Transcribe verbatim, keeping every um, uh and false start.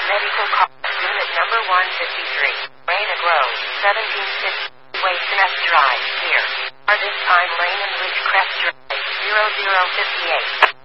Medical call. Unit number one fifty-three. Raina Grove, seventeen fifty. Wastecrest Drive, here. Are this time Lane and Ridgecrest Drive, zero zero fifty-eight.